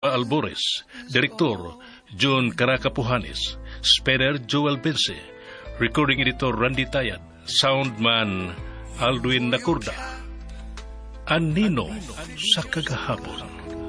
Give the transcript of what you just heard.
A. Albores, Direktor John Caraca Pujanes, Speaker Joel Bense, Recording Editor Randy Tayad, Soundman Alduin Nakurda. Anino sa kagahapon.